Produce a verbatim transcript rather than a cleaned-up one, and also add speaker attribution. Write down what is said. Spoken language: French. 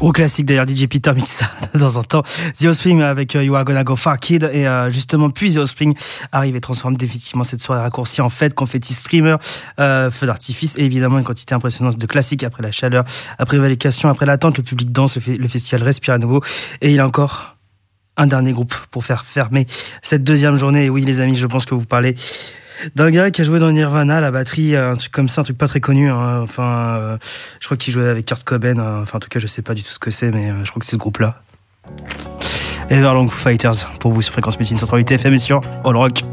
Speaker 1: Au classique d'ailleurs, D J Peter mixe ça de temps en temps. The Offspring avec euh, You Are Gonna Go Far Kid, et euh, justement puis The Offspring arrive et transforme définitivement cette soirée raccourcie en fête, confetti, streamer, euh, feu d'artifice et évidemment une quantité impressionnante de classiques. Après la chaleur, après l'évacuation, après l'attente, le public danse, le, f- le festival respire à nouveau, et il a encore un dernier groupe pour faire fermer cette deuxième journée. Et oui les amis, je pense que vous parlez d'un gars qui a joué dans Nirvana, la batterie, un truc comme ça, un truc pas très connu, hein. Enfin, euh, je crois qu'il jouait avec Kurt Cobain, hein. Enfin, en tout cas, je sais pas du tout ce que c'est, mais euh, je crois que c'est ce groupe-là. Everlong Foo Fighters, pour vous sur Fréquence Mutine cent trois virgule huit F M et sur All Rock.